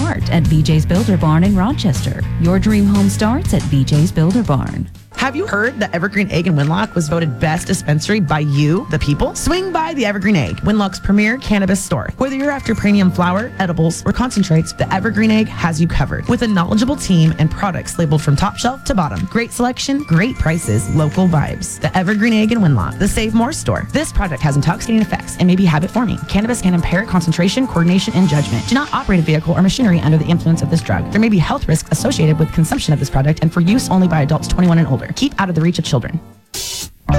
start at BJ's Builder Barn in Rochester. Your dream home starts at BJ's Builder Barn. Have you heard that Evergreen Egg in Winlock was voted best dispensary by you, the people? Swing by the Evergreen Egg, Winlock's premier cannabis store. Whether you're after premium flower, edibles, or concentrates, the Evergreen Egg has you covered. With a knowledgeable team and products labeled from top shelf to bottom. Great selection, great prices, local vibes. The Evergreen Egg in Winlock, the Save More store. This product has intoxicating effects and may be habit-forming. Cannabis can impair concentration, coordination, and judgment. Do not operate a vehicle or machinery under the influence of this drug. There may be health risks associated with consumption of this product and for use only by adults 21 and older. Keep out of the reach of children.